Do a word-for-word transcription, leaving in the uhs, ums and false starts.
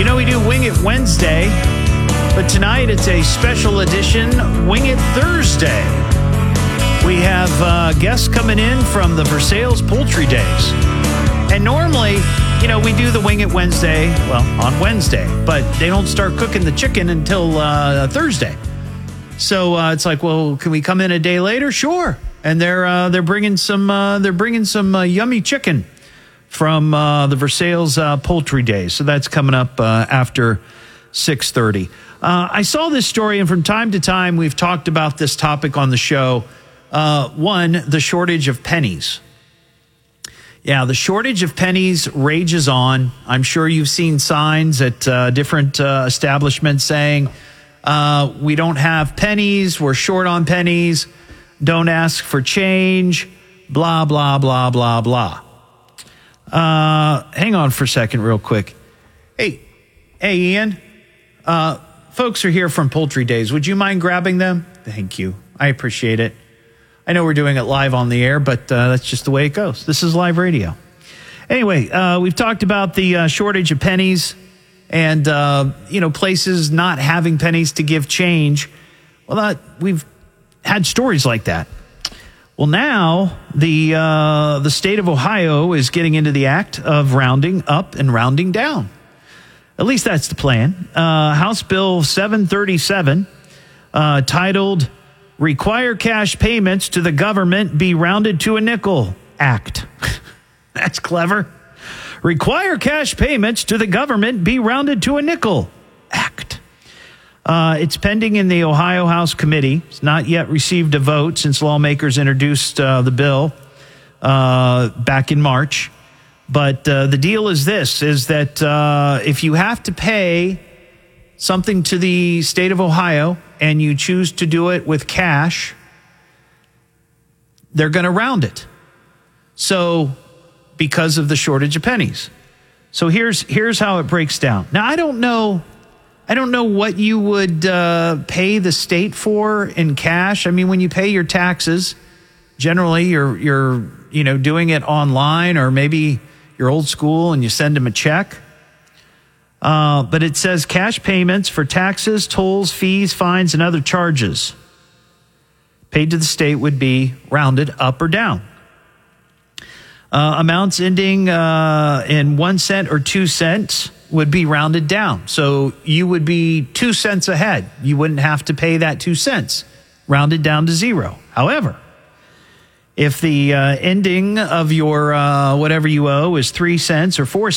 You know, we do Wing It Wednesday, but tonight it's a special edition Wing It Thursday. We have uh, guests coming in from the Versailles Poultry Days. And normally, you know, we do the Wing It Wednesday, well, on Wednesday, but they don't start cooking the chicken until uh, Thursday. So uh, it's like, well, can we come in a day later? Sure. And they're uh, they're bringing some uh, they're bringing some uh, yummy chicken from uh, the Versailles uh, Poultry Days. So that's coming up uh, after six thirty. Uh, I saw this story, and from time to time, we've talked about this topic on the show. Uh, one, the shortage of pennies. Yeah, the shortage of pennies rages on. I'm sure you've seen signs at uh, different uh, establishments saying, uh, we don't have pennies, we're short on pennies, don't ask for change, blah, blah, blah, blah, blah. Uh, hang on for a second real quick. Hey, hey, Ian. Uh, folks are here from Poultry Days. Would you mind grabbing them? Thank you. I appreciate it. I know we're doing it live on the air, but uh, that's just the way it goes. This is live radio. Anyway, uh, we've talked about the uh, shortage of pennies and, uh, you know, places not having pennies to give change. Well, that, we've had stories like that. Well, now the uh, the state of Ohio is getting into the act of rounding up and rounding down. At least that's the plan. Uh, House Bill seven thirty-seven, uh, titled Require Cash Payments to the Government Be Rounded to a Nickel Act. That's clever. Require Cash Payments to the Government Be Rounded to a Nickel Act. Uh, it's pending in the Ohio House Committee. It's not yet received a vote since lawmakers introduced uh, the bill uh, back in March. But uh, the deal is this, is that uh, if you have to pay something to the state of Ohio and you choose to do it with cash, they're going to round it. So because of the shortage of pennies. So here's here's how it breaks down. Now, I don't know... I don't know what you would uh, pay the state for in cash. I mean, when you pay your taxes, generally you're you're you know doing it online, or maybe you're old school and you send them a check. Uh, but it says cash payments for taxes, tolls, fees, fines, and other charges paid to the state would be rounded up or down. Uh, amounts ending uh, in one cent or two cents would be rounded down. So you would be two cents ahead. You wouldn't have to pay that two cents, rounded down to zero. However, if the uh, ending of your uh, whatever you owe is three cents or four